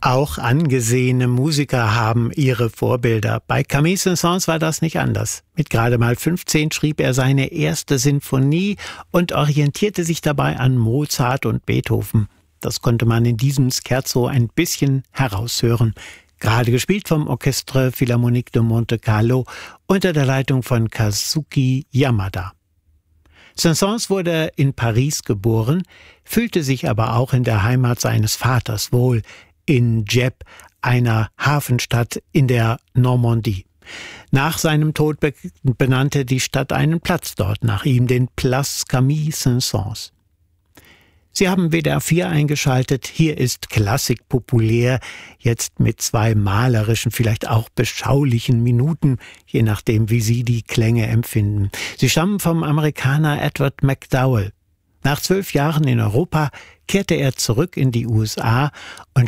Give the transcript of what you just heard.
Auch angesehene Musiker haben ihre Vorbilder. Bei Camille Saint-Saëns war das nicht anders. Mit gerade mal 15 schrieb er seine erste Sinfonie und orientierte sich dabei an Mozart und Beethoven. Das konnte man in diesem Scherzo ein bisschen heraushören. Gerade gespielt vom Orchestre Philharmonique de Monte Carlo unter der Leitung von Kazuki Yamada. Saint-Saëns wurde in Paris geboren, fühlte sich aber auch in der Heimat seines Vaters wohl, in Dieppe, einer Hafenstadt in der Normandie. Nach seinem Tod benannte die Stadt einen Platz dort nach ihm, den Place Camille Saint-Saëns. Sie haben WDR 4 eingeschaltet. Hier ist Klassik populär, jetzt mit 2 malerischen, vielleicht auch beschaulichen Minuten, je nachdem, wie Sie die Klänge empfinden. Sie stammen vom Amerikaner Edward McDowell. Nach 12 Jahren in Europa kehrte er zurück in die USA und